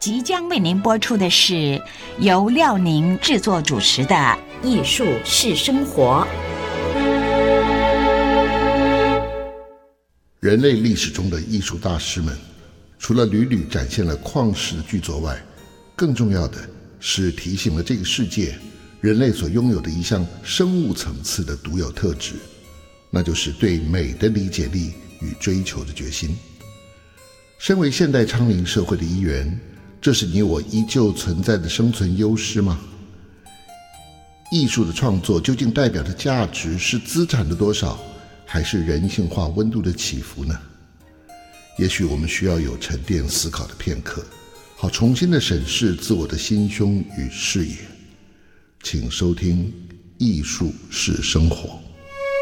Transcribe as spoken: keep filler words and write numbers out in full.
即将为您播出的是由廖宁制作主持的《艺术是生活》。 人类历史中的艺术大师们，除了屡屡展现了旷世的巨作外，更重要的是提醒了这个世界人类所拥有的一项生物层次的独有特质，那就是对美的理解力与追求的决心。身为现代昌龄社会的一员，这是你我依旧存在的生存优势吗？艺术的创作究竟代表的价值是资产的多少，还是人性化温度的起伏呢？也许我们需要有沉淀思考的片刻，好重新的审视自我的心胸与视野。请收听《艺术是生活》。